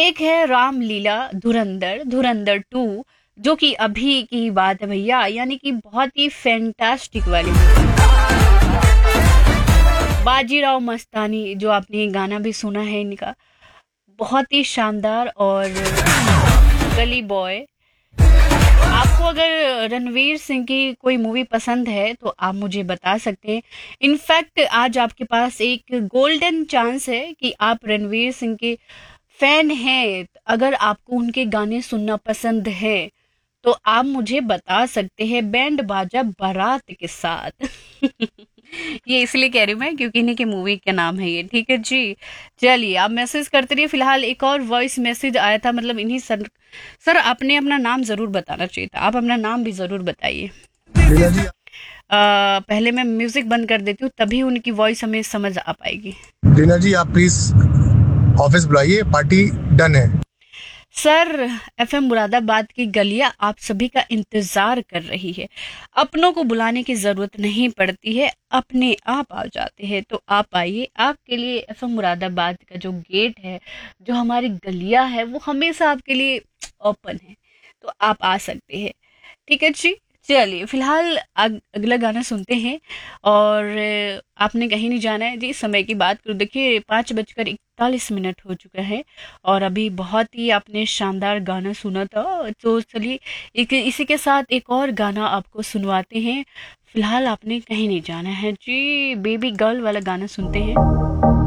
एक है रामलीला धुरंधर धुरंधर 2, जो कि अभी की बात है भैया, यानी कि बहुत ही फैंटास्टिक वाली बाजीराव मस्तानी, जो आपने गाना भी सुना है इनका, बहुत ही शानदार। और गली बॉय, आपको अगर रणवीर सिंह की कोई मूवी पसंद है तो आप मुझे बता सकते हैं। इनफैक्ट आज आपके पास एक गोल्डन चांस है कि आप रणवीर सिंह के फैन हैं, अगर आपको उनके गाने सुनना पसंद है तो आप मुझे बता सकते हैं बैंड बाजा बारात के साथ। ये इसलिए कह रही हूँ मैं क्योंकि इन्हीं के मूवी का नाम है ये, ठीक है जी। चलिए आप मैसेज करते रहिए। फिलहाल एक और वॉइस मैसेज आया था, मतलब इन्हीं सर आपने अपना नाम जरूर बताना चाहिए था, आप अपना नाम भी जरूर बताइए। पहले मैं म्यूजिक बंद कर देती हूँ, तभी उनकी वॉइस हमें समझ आ पाएगी। रीना जी आप प्लीज ऑफिस बुलाइए, पार्टी डन है। सर एफएम मुरादाबाद की गलियां आप सभी का इंतजार कर रही है। अपनों को बुलाने की जरूरत नहीं पड़ती है, अपने आप आ जाते हैं। तो आप आइए, आपके लिए एफएम मुरादाबाद का जो गेट है, जो हमारी गलियां है, वो हमेशा आपके लिए ओपन है। तो आप आ सकते हैं, ठीक है जी। चलिए फिलहाल अगला गाना सुनते हैं। और आपने कहीं नहीं जाना है जी। समय की बात करूँ, देखिए 5:41 हो चुका है और अभी बहुत ही आपने शानदार गाना सुना था। तो चलिए इसी के साथ एक और गाना आपको सुनवाते हैं। फिलहाल आपने कहीं नहीं जाना है जी, बेबी गर्ल वाला गाना सुनते हैं।